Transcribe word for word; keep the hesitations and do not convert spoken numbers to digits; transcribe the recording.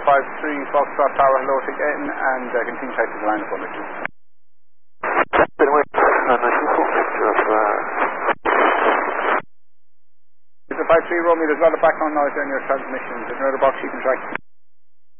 five three Foxtrot Tower, hello again, and uh, continue taking the line for me. Anyway, a nice full picture of... Uh... It's a five three Romeo, there's a lot of background noise on your transmission. Is there another box you can track?